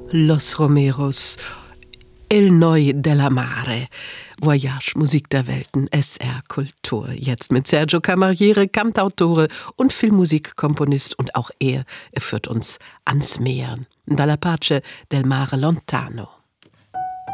Los Romeros, El Noi della Mare, Voyage, Musik der Welten, SR Kultur. Jetzt mit Sergio Camariere, Cantautore und Filmmusikkomponist. Und auch er führt uns ans Meer. Dalla Pace del Mare Lontano.